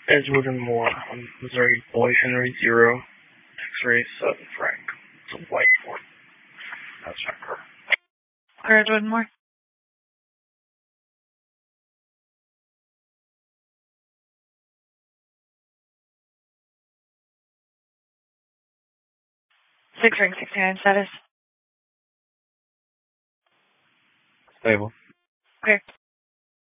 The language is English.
Edgewood and Moore on Missouri Boy Henry 0, X-ray 7 Frank. It's a white Ford. That's not her. Clear Edgewood and Moore. 6 ring 69 status. Stable. Clear.